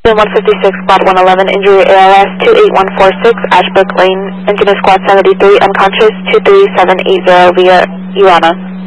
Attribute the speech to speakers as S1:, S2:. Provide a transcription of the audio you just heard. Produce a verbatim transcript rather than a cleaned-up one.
S1: Engine one fifty-six, Squad one eleven, injury A L S two eight one four six, Ashbrook Lane, Engineer Squad seventy-three, unconscious two three seven eight zero via Urana.